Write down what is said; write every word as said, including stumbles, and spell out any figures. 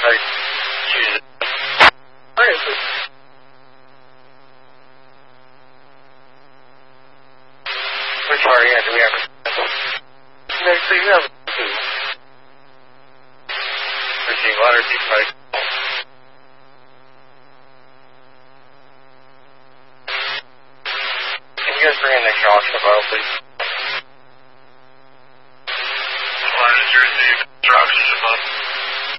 I choose it. Where is it? Which area do we have? No, so you have two. Receive water, deep price. Can you guys bring in the extra oxygen bottle, please? Water, Jersey, extra oxygen bottle.